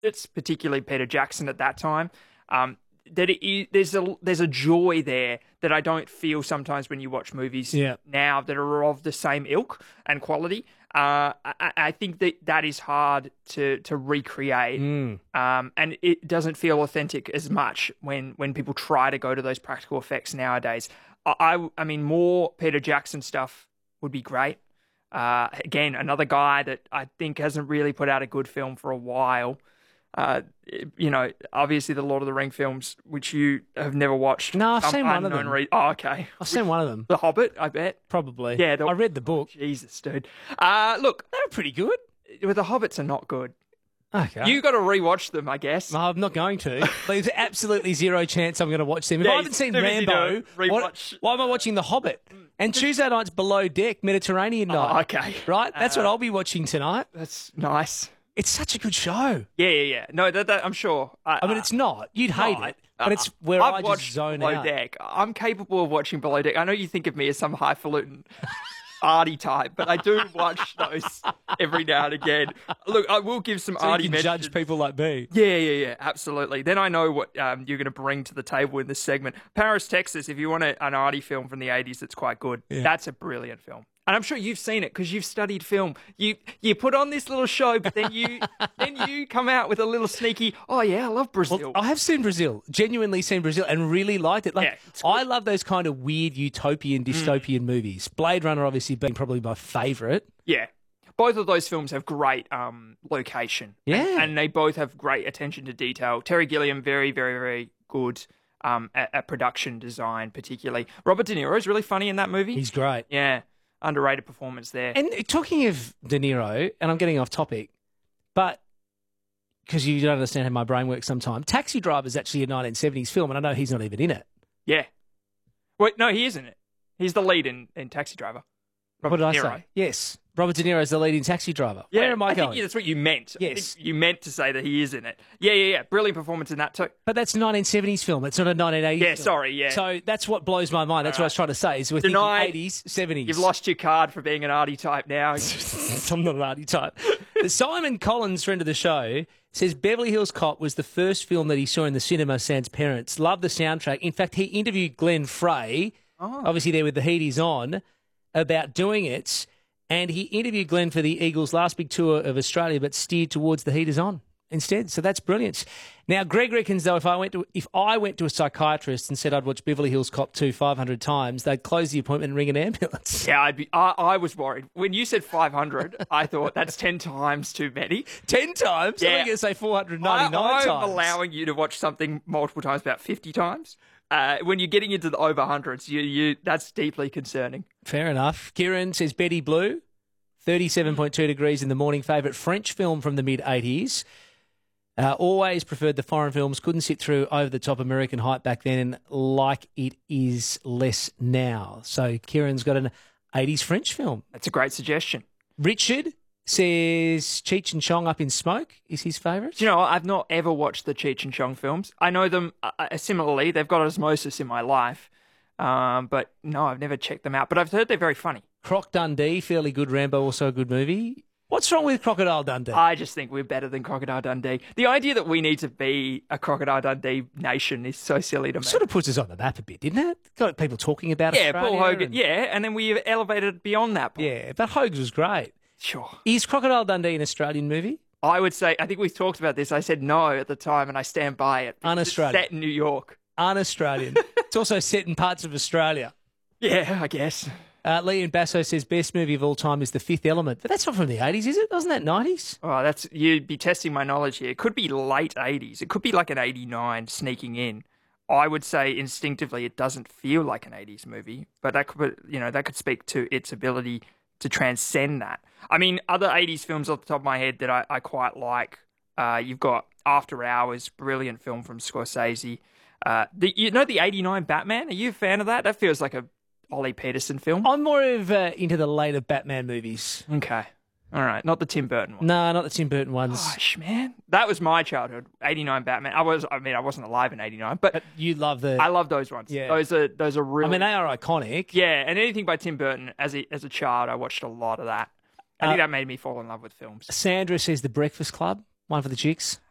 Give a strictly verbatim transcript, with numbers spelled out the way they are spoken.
it's particularly Peter Jackson at that time. Um, that it is, there's a there's a joy there that I don't feel sometimes when you watch movies Yeah. now that are of the same ilk and quality. Uh, I, I think that that is hard to to recreate, Mm. um, and it doesn't feel authentic as much when when people try to go to those practical effects nowadays. I I, I mean, more Peter Jackson stuff would be great. Uh, again, another guy that I think hasn't really put out a good film for a while. Uh, you know, obviously the Lord of the Ring films, which you have never watched. No, I've some seen one of unknown them. Re- oh, okay. I've seen one of them. The Hobbit, I bet. Probably. Yeah, the- I read the book. Jesus, dude. Uh, look, They were pretty good. well, the Hobbits are not good. Okay. You got to rewatch them, I guess. No, I'm not going to. There's absolutely zero chance I'm going to watch them. If Yeah, I haven't seen as soon as you Rambo, do it, what- rewatch- why am I watching The Hobbit? And Tuesday night's Below Deck, Mediterranean night. Oh, okay. Right? That's what Uh, I'll be watching tonight. That's nice. It's such a good show. Yeah, yeah, yeah. No, that, that I'm sure. I mean, it's not. You'd hate No, it. But it's where I've I watched just zone Below out. Deck. I'm capable of watching Below Deck. I know you think of me as some highfalutin arty type, but I do watch those every now and again. Look, I will give some So arty you can mentions. judge people like me. Yeah, yeah, yeah, absolutely. Then I know what um, you're going to bring to the table in this segment. Paris, Texas, if you want a, an arty film from the eighties that's quite good, that's a brilliant film. And I'm sure you've seen it because you've studied film. You you put on this little show, but then you then you come out with a little sneaky, oh yeah, I love Brazil. I have seen Brazil, genuinely seen Brazil, and really liked it. Like, Yeah, it's good. I love those kind of weird utopian, dystopian movies. Blade Runner, obviously, being probably my favourite. Yeah. Both of those films have great um, location. Yeah. And, and they both have great attention to detail. Terry Gilliam, very, very, very good um, at, at production design, particularly. Robert De Niro is really funny in that movie. He's great. Yeah. Underrated performance there. And talking of De Niro, and I'm getting off topic, but because you don't understand how my brain works sometimes, Taxi Driver is actually a nineteen seventies film, and I know he's not even in it. yeah. Wait, no, he isn't it. He's the lead in, in Taxi Driver. Robert What did De I Niro. say? Yes. Robert De Niro is the lead in Taxi Driver. Yeah, Where am I, I going? think that's what you meant. I Yes. think you meant to say that he is in it. Yeah, yeah, yeah. Brilliant performance in that too. But that's a nineteen seventies film. It's not a nineteen eighties Yeah, film. sorry, yeah. So that's what blows my mind. That's what I was trying to say. Is we're Denied. thinking eighties, seventies. You've lost your card for being an arty type now. I'm not an arty type. Simon Collins, friend of the show, says Beverly Hills Cop was the first film that he saw in the cinema sans parents. Loved the soundtrack. In fact, he interviewed Glenn Frey, Oh. obviously there with the Heaties on, about doing it. And he interviewed Glenn for the Eagles' last big tour of Australia, but steered towards the Heaters on instead. So that's brilliant. Now, Greg reckons though, if I went to if I went to a psychiatrist and said I'd watch Beverly Hills Cop two five hundred times, they'd close the appointment and ring an ambulance. Yeah, I'd be. I, I was worried when you said five hundred. I thought that's ten times too many. Ten times? Yeah. I'm going to say four hundred I, ninety-nine I'm times. allowing you to watch something multiple times, about fifty times. Uh, when you're getting into the over hundreds, you you that's deeply concerning. Fair enough. Kieran says Betty Blue, thirty-seven point two degrees in the morning, favourite French film from the mid-eighties. Uh, always preferred the foreign films, couldn't sit through over-the-top American hype back then like it is less now. So Kieran's got an eighties French film. That's a great suggestion. Richard says Cheech and Chong Up in Smoke is his favourite. Do you know, I've not ever watched the Cheech and Chong films. I know them uh, similarly. They've got osmosis in my life. Um, but no, I've never checked them out. But I've heard they're very funny. Croc Dundee, fairly good. Rambo, also a good movie. What's wrong with Crocodile Dundee? I just think we're better than Crocodile Dundee. The idea that we need to be a Crocodile Dundee nation is so silly to me. Sort of puts us on the map a bit, didn't it? Got people talking about yeah, Australia. Paul Hogan. and- Yeah, and then we elevated beyond that point. Yeah, but Hogs was great. Sure. Is Crocodile Dundee an Australian movie? I would say, I think we've talked about this. I said no at the time, and I stand by it. because it's Un-Australian. Set in New York. Un-Australian. It's also set in parts of Australia. Yeah, I guess. Uh, Lee and Basso says best movie of all time is The Fifth Element. But that's not from the eighties, is it? Wasn't that nineties? Oh, that's you'd be testing my knowledge here. It could be late eighties. It could be like an eighty-nine sneaking in. I would say instinctively it doesn't feel like an eighties movie, but that could, you know, that could speak to its ability to transcend that. I mean, other eighties films off the top of my head that I, I quite like. Uh, you've got After Hours, brilliant film from Scorsese. Uh, the, you know the eighty-nine Batman? Are you a fan of that? That feels like a Ollie Peterson film. I'm more of uh, into the later Batman movies. Okay. All right. Not the Tim Burton one. No, not the Tim Burton ones. Gosh, man. That was my childhood. eighty-nine Batman. I was, I mean, I wasn't alive in eighty-nine, but But you love the... I love those ones. Yeah. Those are, those are I really. mean, they are iconic. yeah. And anything by Tim Burton as a, as a child, I watched a lot of that. I think Uh, that made me fall in love with films. Sandra says The Breakfast Club, one for the chicks.